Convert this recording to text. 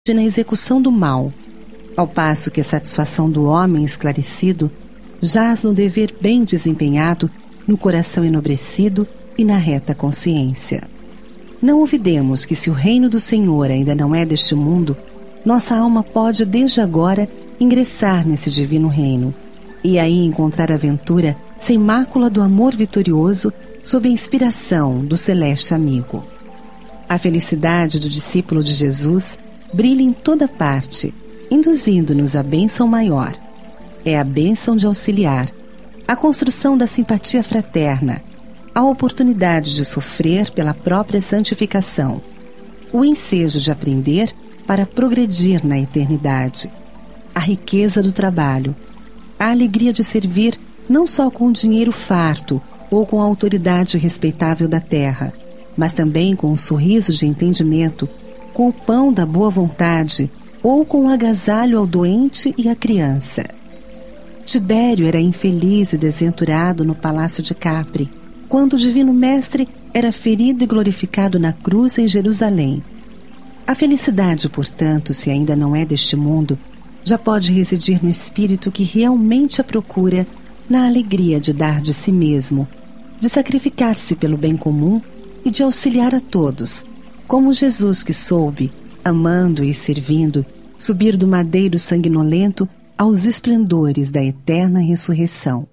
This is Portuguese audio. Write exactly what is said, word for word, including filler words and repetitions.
na execução do mal, ao passo que a satisfação do homem esclarecido jaz no dever bem desempenhado, no coração enobrecido e na reta consciência. Não olvidemos que, se o reino do Senhor ainda não é deste mundo, nossa alma pode desde agora ingressar nesse divino reino e aí encontrar aventura sem mácula do amor vitorioso sob a inspiração do celeste amigo. A felicidade do discípulo de Jesus brilha em toda parte, induzindo-nos à bênção maior. É a bênção de auxiliar, a construção da simpatia fraterna, a oportunidade de sofrer pela própria santificação, o ensejo de aprender para progredir na eternidade, a riqueza do trabalho, a alegria de servir não só com o dinheiro farto ou com a autoridade respeitável da terra, mas também com o sorriso de entendimento, com o pão da boa vontade ou com o agasalho ao doente e à criança. Tibério era infeliz e desventurado no palácio de Capri, quando o divino mestre era ferido e glorificado na cruz em Jerusalém. A felicidade, portanto, se ainda não é deste mundo, já pode residir no espírito que realmente a procura, na alegria de dar de si mesmo, de sacrificar-se pelo bem comum e de auxiliar a todos, como Jesus que soube, amando e servindo, subir do madeiro sanguinolento aos esplendores da eterna ressurreição.